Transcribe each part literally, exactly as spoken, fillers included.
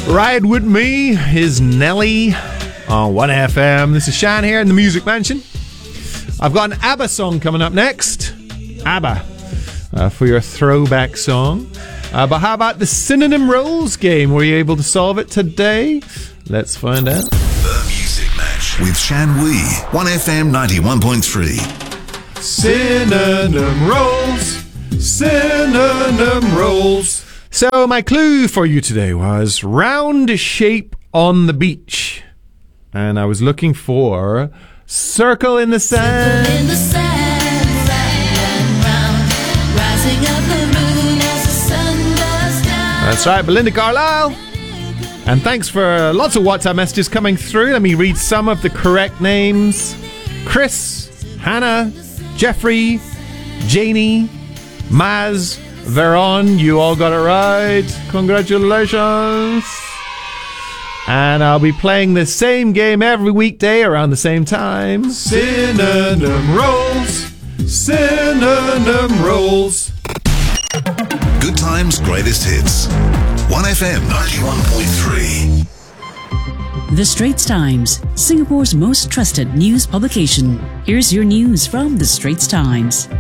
Ride With Me is Nelly on one F M. This is Shan here in the Music Mansion. I've got an ABBA song coming up next. ABBA uh, for your throwback song. Uh, but how about the synonym roles game? Were you able to solve it today? Let's find out. The Music Match with Shan Wee, one F M ninety-one point three. Synonym roles. Synonym roles. So my clue for you today was round shape on the beach. And I was looking for circle in the sand. Circle in the sand, round and round, rising up the moon as the sun goes down. That's right, Belinda Carlisle. And thanks for lots of WhatsApp messages coming through. Let me read some of the correct names. Chris, Hannah, Jeffrey, Janie, Maz, Veron, you all got it right. Congratulations. And I'll be playing the same game every weekday around the same time. Synonym roles. Synonym roles. Good times, greatest hits. one F M ninety-one point three. The Straits Times, Singapore's most trusted news publication. Here's your news from The Straits Times.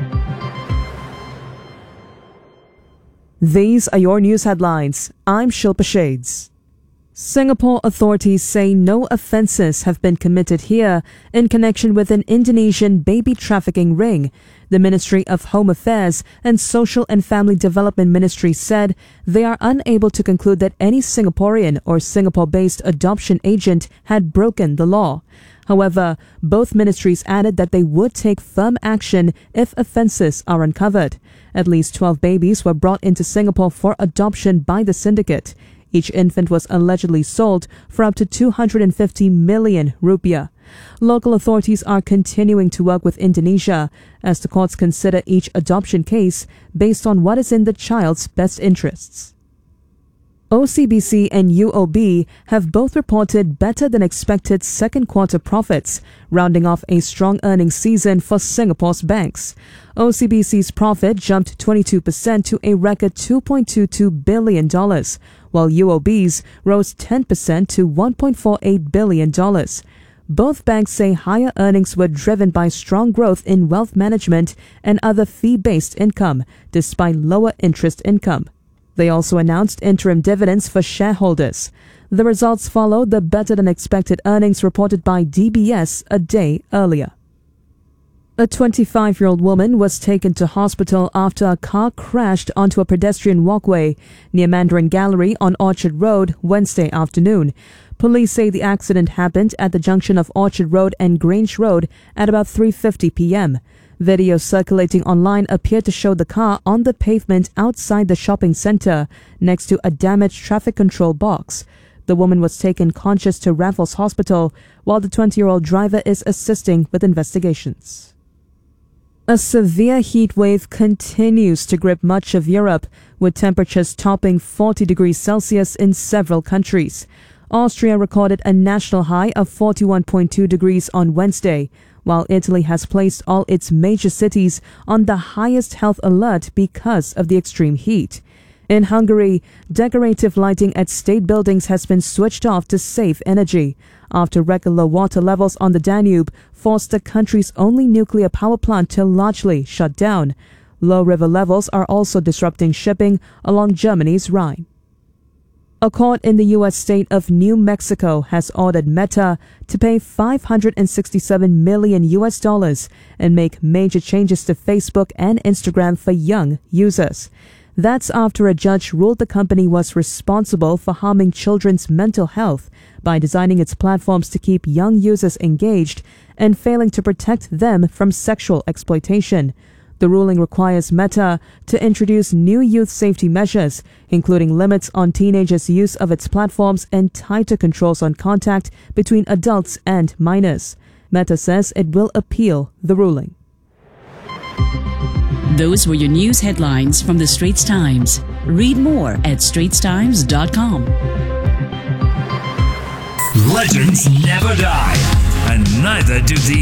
These are your news headlines. I'm Shilpa Shades. Singapore authorities say no offences have been committed here in connection with an Indonesian baby trafficking ring. The Ministry of Home Affairs and Social and Family Development Ministry said they are unable to conclude that any Singaporean or Singapore-based adoption agent had broken the law. However, both ministries added that they would take firm action if offences are uncovered. At least twelve babies were brought into Singapore for adoption by the syndicate. Each infant was allegedly sold for up to two hundred fifty million rupiah. Local authorities are continuing to work with Indonesia as the courts consider each adoption case based on what is in the child's best interests. O C B C and U O B have both reported better than expected second quarter profits, rounding off a strong earnings season for Singapore's banks. O C B C's profit jumped twenty-two percent to a record two point two two billion dollars, while U O B's rose ten percent to one point four eight billion dollars. Both banks say higher earnings were driven by strong growth in wealth management and other fee-based income, despite lower interest income. They also announced interim dividends for shareholders. The results followed the better-than-expected earnings reported by D B S a day earlier. A twenty-five-year-old woman was taken to hospital after a car crashed onto a pedestrian walkway near Mandarin Gallery on Orchard Road Wednesday afternoon. Police say the accident happened at the junction of Orchard Road and Grange Road at about three fifty p.m. Videos circulating online appeared to show the car on the pavement outside the shopping centre next to a damaged traffic control box. The woman was taken conscious to Raffles Hospital, while the twenty-year-old driver is assisting with investigations. A severe heat wave continues to grip much of Europe, with temperatures topping forty degrees Celsius in several countries. Austria recorded a national high of forty-one point two degrees on Wednesday, while Italy has placed all its major cities on the highest health alert because of the extreme heat. In Hungary, decorative lighting at state buildings has been switched off to save energy after record low water levels on the Danube forced the country's only nuclear power plant to largely shut down. Low river levels are also disrupting shipping along Germany's Rhine. A court in the U S state of New Mexico has ordered Meta to pay five hundred sixty-seven million U S dollars and make major changes to Facebook and Instagram for young users. That's after a judge ruled the company was responsible for harming children's mental health by designing its platforms to keep young users engaged and failing to protect them from sexual exploitation. The ruling requires Meta to introduce new youth safety measures, including limits on teenagers' use of its platforms and tighter controls on contact between adults and minors. Meta says it will appeal the ruling. Those were your news headlines from The Straits Times. Read more at straits times dot com. Legends never die, and neither do the